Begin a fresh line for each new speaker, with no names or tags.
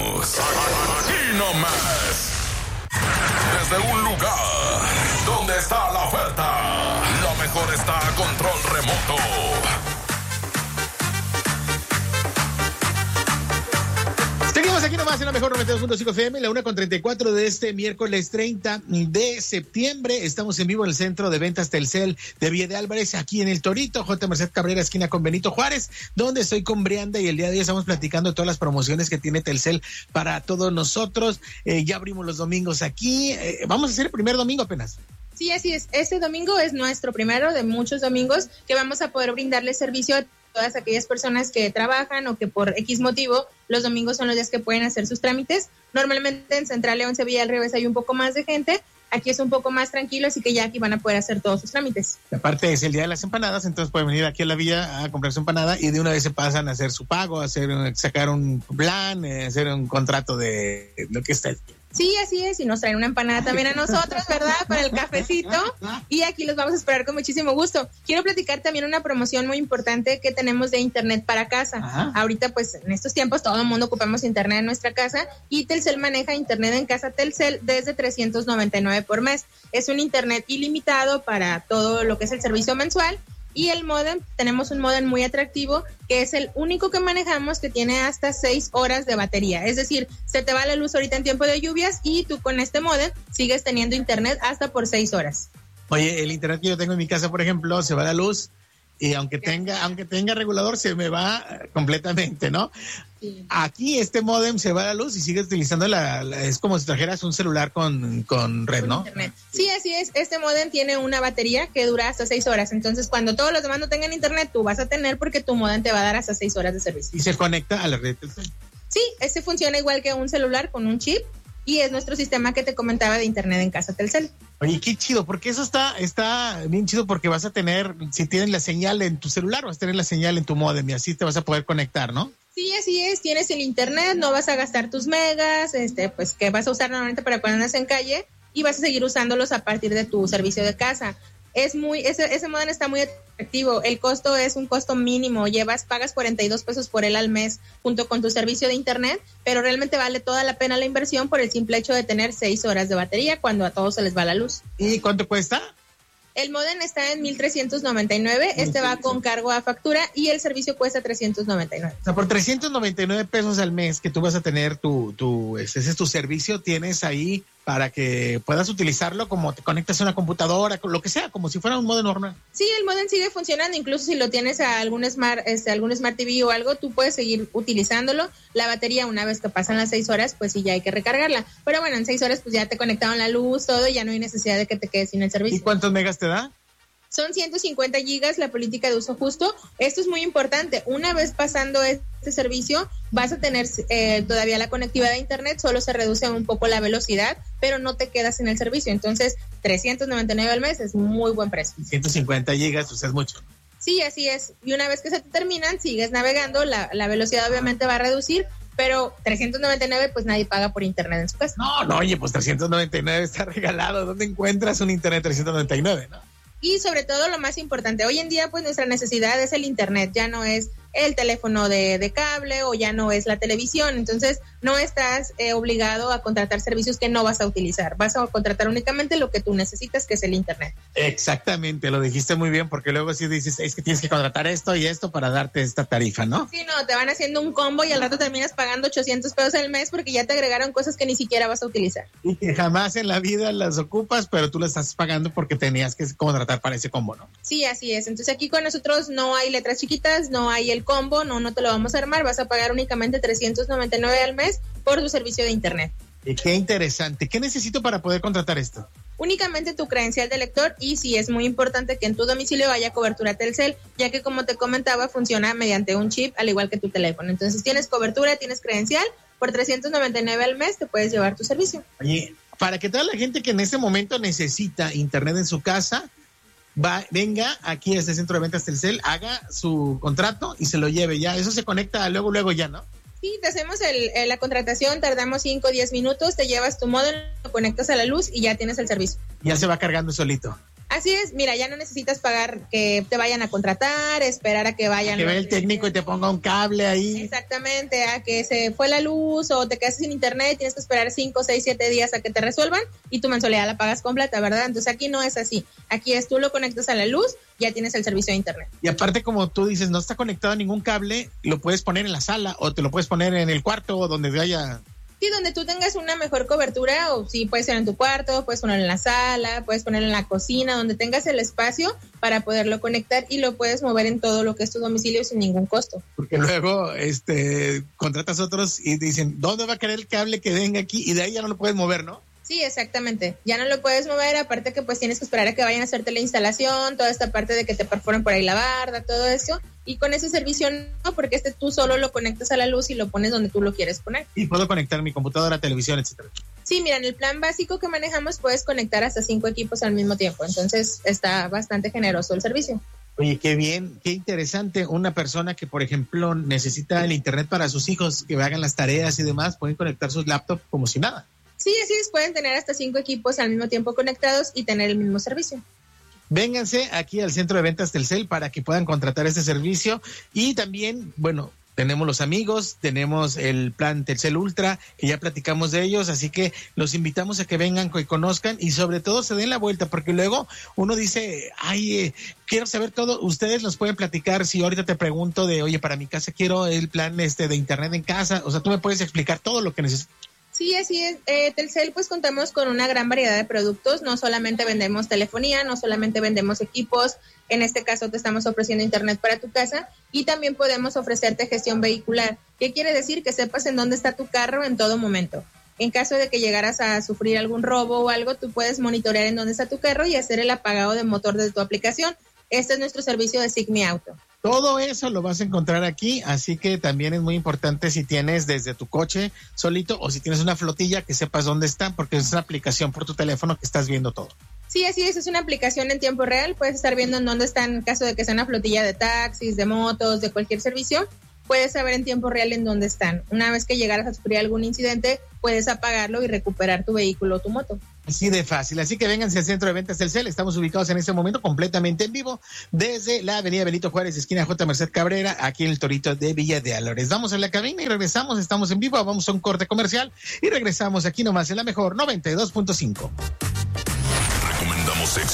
Aquí nomás. Desde un lugar donde está la oferta, lo mejor está a control remoto.
Seguimos aquí nomás en la mejor 92.5 FM, la 1:34 de este miércoles 30 de septiembre. Estamos en vivo en el centro de ventas Telcel de Villa de Álvarez, aquí en El Torito, J. Merced Cabrera, esquina con Benito Juárez, donde estoy con Brianda y el día de hoy estamos platicando de todas las promociones que tiene Telcel para todos nosotros. Ya abrimos los domingos aquí. Vamos a hacer el primer domingo apenas.
Sí, así es. Este domingo es nuestro primero de muchos domingos que vamos a poder brindarle servicio a todas aquellas personas que trabajan o que por X motivo los domingos son los días que pueden hacer sus trámites. Normalmente en Central León, Sevilla del Revés hay un poco más de gente, aquí es un poco más tranquilo, así que ya aquí van a poder hacer todos sus trámites.
Aparte es el día de las empanadas, entonces pueden venir aquí a la villa a comprar su empanada y de una vez se pasan a hacer su pago, sacar un plan, hacer un contrato de lo que está.
Sí, así es, y nos traen una empanada también a nosotros, ¿verdad? Para el cafecito, y aquí los vamos a esperar con muchísimo gusto. Quiero platicar también una promoción muy importante que tenemos de internet para casa. Ajá. Ahorita, pues, en estos tiempos todo el mundo ocupamos internet en nuestra casa, y Telcel maneja internet en casa Telcel desde 399 por mes. Es un internet ilimitado para todo lo que es el servicio mensual. Y el módem, tenemos un módem muy atractivo, que es el único que manejamos que tiene hasta 6 horas de batería. Es decir, se te va la luz ahorita en tiempo de lluvias y tú con este módem sigues teniendo internet hasta por 6 horas.
Oye, el internet que yo tengo en mi casa, por ejemplo, se va la luz y aunque tenga regulador, se me va completamente, ¿no? Sí. Aquí este módem se va a la luz y sigues utilizando es como si trajeras un celular con red, ¿no?
Internet. Sí, así es. Este módem tiene una batería que dura hasta 6 horas. Entonces, cuando todos los demás no tengan internet, tú vas a tener porque tu módem te va a dar hasta 6 horas de servicio.
¿Y se conecta a la red?
Sí, este funciona igual que un celular con un chip. Y es nuestro sistema que te comentaba de internet en casa Telcel.
Oye, qué chido, porque eso está bien chido porque vas a tener, si tienes la señal en tu celular, vas a tener la señal en tu módem y así te vas a poder conectar, ¿no?
Sí, así es, tienes el internet, no vas a gastar tus megas, pues que vas a usar normalmente para cuando andas en calle y vas a seguir usándolos a partir de tu servicio de casa. Ese módem está muy atractivo, el costo es un costo mínimo, pagas 42 pesos por él al mes junto con tu servicio de internet, pero realmente vale toda la pena la inversión por el simple hecho de tener 6 horas de batería cuando a todos se les va la luz.
¿Y cuánto cuesta?
El módem está en 1,399, va con cargo a factura y el servicio cuesta 399.
O sea, por 399 pesos al mes que tú vas a tener ese es tu servicio, tienes ahí para que puedas utilizarlo como te conectas a una computadora, lo que sea, como si fuera un módem normal.
Sí, el módem sigue funcionando, incluso si lo tienes a algún Smart TV o algo, tú puedes seguir utilizándolo. La batería, una vez que pasan las 6 horas, pues sí, ya hay que recargarla. Pero bueno, en 6 horas pues ya te conectaron la luz, todo, y ya no hay necesidad de que te quedes sin el servicio.
¿Y cuántos megas te da?
Son 150 gigas la política de uso justo. Esto es muy importante. Una vez pasando este servicio, vas a tener todavía la conectividad de internet, solo se reduce un poco la velocidad, pero no te quedas sin el servicio. Entonces, 399 al mes es muy buen precio.
150 gigas, pues es mucho.
Sí, así es. Y una vez que se te terminan, sigues navegando, la velocidad obviamente va a reducir, pero 399 pues nadie paga por internet en su casa.
No, oye, pues 399 está regalado. ¿Dónde encuentras un internet 399, no?
Y sobre todo lo más importante, hoy en día pues nuestra necesidad es el internet, ya no es el teléfono de cable o ya no es la televisión, entonces no estás obligado a contratar servicios que no vas a utilizar, vas a contratar únicamente lo que tú necesitas, que es el internet.
Exactamente, lo dijiste muy bien, porque luego sí dices, es que tienes que contratar esto y esto para darte esta tarifa, ¿no?
Sí, no, te van haciendo un combo y al rato terminas pagando 800 pesos al mes porque ya te agregaron cosas que ni siquiera vas a utilizar.
Y que jamás en la vida las ocupas, pero tú las estás pagando porque tenías que contratar para ese combo, ¿no?
Sí, así es, entonces aquí con nosotros no hay letras chiquitas, no hay el combo, no te lo vamos a armar, vas a pagar únicamente 399 al mes por tu servicio de internet.
Y qué interesante. ¿Qué necesito para poder contratar esto?
Únicamente tu credencial de lector y sí es muy importante que en tu domicilio haya cobertura Telcel, ya que como te comentaba funciona mediante un chip al igual que tu teléfono. Entonces tienes cobertura, tienes credencial, por 399 al mes te puedes llevar tu servicio.
Oye, para que toda la gente que en este momento necesita internet en su casa, venga aquí a este centro de ventas Telcel, haga su contrato y se lo lleve ya. Eso se conecta luego ya, ¿no?
Sí, te hacemos la contratación, tardamos 5 o 10 minutos, te llevas tu módem, lo conectas a la luz y ya tienes el servicio.
Ya se va cargando solito.
Así es, mira, ya no necesitas pagar que te vayan a contratar, esperar a que vayan.
Que vea el técnico y te ponga un cable ahí.
Exactamente, a que se fue la luz o te quedas sin internet, tienes que esperar 5, 6, 7 días a que te resuelvan y tu mensualidad la pagas completa, ¿verdad? Entonces aquí no es así, aquí es tú lo conectas a la luz, ya tienes el servicio de internet.
Y aparte, como tú dices, no está conectado a ningún cable, lo puedes poner en la sala o te lo puedes poner en el cuarto o donde haya...
Sí, donde tú tengas una mejor cobertura, o sí, puede ser en tu cuarto, puedes ponerlo en la sala, puedes ponerlo en la cocina, donde tengas el espacio para poderlo conectar y lo puedes mover en todo lo que es tu domicilio sin ningún costo.
Porque luego contratas otros y dicen, ¿dónde va a querer el cable que venga aquí? Y de ahí ya no lo puedes mover, ¿no?
Sí, exactamente. Ya no lo puedes mover, aparte que pues tienes que esperar a que vayan a hacerte la instalación, toda esta parte de que te perforen por ahí la barda, todo eso. Y con ese servicio no, porque tú solo lo conectas a la luz y lo pones donde tú lo quieres poner.
Y puedo conectar mi computadora, televisión, etcétera.
Sí, mira, en el plan básico que manejamos puedes conectar hasta 5 equipos al mismo tiempo. Entonces está bastante generoso el servicio.
Oye, qué bien, qué interesante. Una persona que, por ejemplo, necesita el internet para sus hijos, que hagan las tareas y demás, pueden conectar sus laptops como si nada.
Sí, así es, pueden tener hasta 5 equipos al mismo tiempo conectados y tener el mismo servicio.
Vénganse aquí al centro de ventas Telcel para que puedan contratar este servicio y también, bueno, tenemos los amigos, tenemos el plan Telcel Ultra, que ya platicamos de ellos, así que los invitamos a que vengan y conozcan y sobre todo se den la vuelta, porque luego uno dice, ay, quiero saber todo, ustedes nos pueden platicar, si ahorita te pregunto de, oye, para mi casa quiero el plan de internet en casa, o sea, tú me puedes explicar todo lo que necesito.
Sí, así es. Telcel, pues contamos con una gran variedad de productos. No solamente vendemos telefonía, no solamente vendemos equipos. En este caso te estamos ofreciendo internet para tu casa y también podemos ofrecerte gestión vehicular. ¿Qué quiere decir? Que sepas en dónde está tu carro en todo momento. En caso de que llegaras a sufrir algún robo o algo, tú puedes monitorear en dónde está tu carro y hacer el apagado de motor de tu aplicación. Este es nuestro servicio de Sigmi Auto.
Todo eso lo vas a encontrar aquí, así que también es muy importante si tienes desde tu coche solito o si tienes una flotilla que sepas dónde están, porque es una aplicación por tu teléfono que estás viendo todo.
Sí, así es una aplicación en tiempo real, puedes estar viendo en dónde están en caso de que sea una flotilla de taxis, de motos, de cualquier servicio, puedes saber en tiempo real en dónde están. Una vez que llegaras a sufrir algún incidente, puedes apagarlo y recuperar tu vehículo o tu moto.
Así de fácil, así que vénganse al centro de ventas Telcel, estamos ubicados en este momento completamente en vivo desde la avenida Benito Juárez, esquina J. Merced Cabrera, aquí en el Torito de Villa de Álvarez. Vamos a la cabina y regresamos, estamos en vivo, vamos a un corte comercial y regresamos aquí nomás en la mejor 92.5.
Recomendamos éxitos.